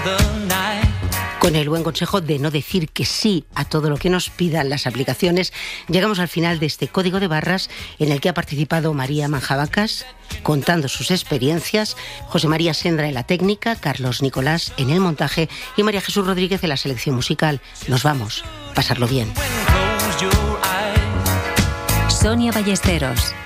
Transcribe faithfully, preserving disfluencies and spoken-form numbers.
Con el buen consejo de no decir que sí a todo lo que nos pidan las aplicaciones, llegamos al final de este código de barras en el que ha participado María Manjabacas contando sus experiencias, José María Sendra en la técnica, Carlos Nicolás en el montaje y María Jesús Rodríguez en la selección musical. Nos vamos, pasarlo bien. Sonia Ballesteros.